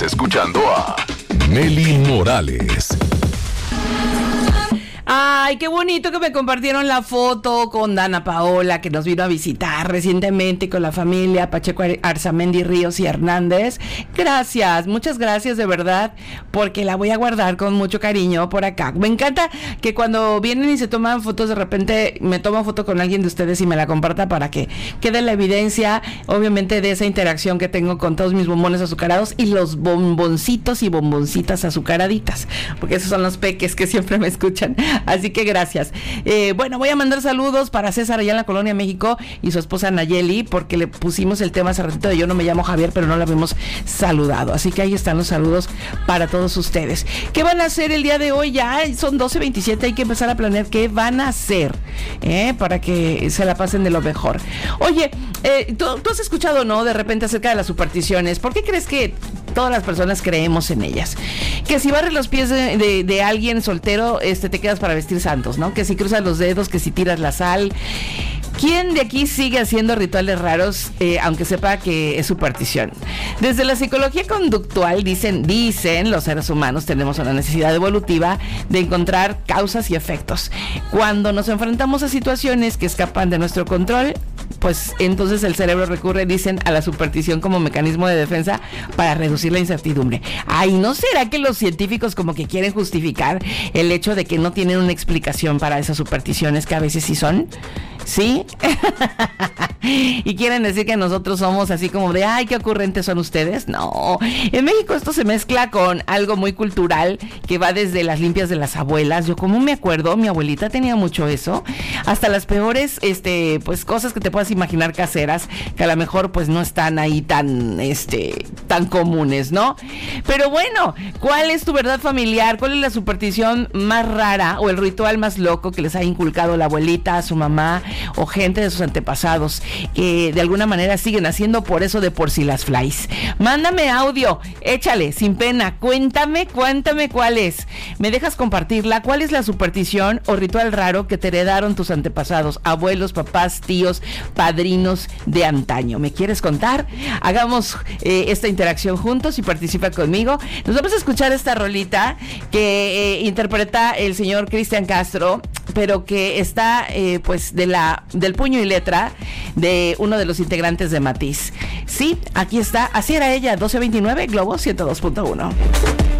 escuchando a Nelly Morales. Ay, qué bonito que me compartieron la foto con Dana Paola, que nos vino a visitar recientemente con la familia Pacheco Arzamendi Ríos y Hernández. Gracias, muchas gracias de verdad, porque la voy a guardar con mucho cariño por acá. Me encanta que cuando vienen y se toman fotos, de repente me tomo foto con alguien de ustedes y me la comparta para que quede la evidencia, obviamente, de esa interacción que tengo con todos mis bombones azucarados y los bomboncitos y bomboncitas azucaraditas, porque esos son los peques que siempre me escuchan. Así que gracias. Bueno, voy a mandar saludos para César allá en la Colonia México y su esposa Nayeli, porque le pusimos el tema hace ratito de yo no me llamo Javier, pero no la habíamos saludado. Así que ahí están los saludos para todos ustedes. ¿Qué van a hacer el día de hoy? Ya son 12:27, hay que empezar a planear qué van a hacer, para que se la pasen de lo mejor. Oye, ¿tú has escuchado, no, de repente acerca de las supersticiones? ¿Por qué crees que todas las personas creemos en ellas? Que si barres los pies de alguien soltero, te quedas para vestir santos, ¿no? Que si cruzas los dedos, que si tiras la sal. ¿Quién de aquí sigue haciendo rituales raros, aunque sepa que es superstición? Desde la psicología conductual dicen los seres humanos tenemos una necesidad evolutiva de encontrar causas y efectos. Cuando nos enfrentamos a situaciones que escapan de nuestro control, pues entonces el cerebro recurre, dicen, a la superstición como mecanismo de defensa para reducir la incertidumbre. Ay, ¿no será que los científicos como que quieren justificar el hecho de que no tienen una explicación para esas supersticiones que a veces sí son? ¿Sí? Y quieren decir que nosotros somos así como de, ay, qué ocurrentes son ustedes. No, en México esto se mezcla con algo muy cultural que va desde las limpias de las abuelas. Yo como me acuerdo, mi abuelita tenía mucho eso, hasta las peores, pues cosas que te puedas imaginar caseras, que a lo mejor pues no están ahí tan comunes, ¿no? Pero bueno, ¿cuál es tu verdad familiar? ¿Cuál es la superstición más rara o el ritual más loco que les ha inculcado la abuelita, su mamá o gente de sus antepasados que de alguna manera siguen haciendo por eso de por si las flies? Mándame audio, échale, sin pena, cuéntame cuál es. ¿Me dejas compartirla? ¿Cuál es la superstición o ritual raro que te heredaron tus antepasados, abuelos, papás, tíos, padrinos de antaño? ¿Me quieres contar? Hagamos esta interacción juntos y participa conmigo. Nos vamos a escuchar esta rolita que interpreta el señor Cristian Castro, pero que está pues del puño y letra de uno de los integrantes de Matiz. Sí, aquí está, así era ella, 12:29, Globo 102.1.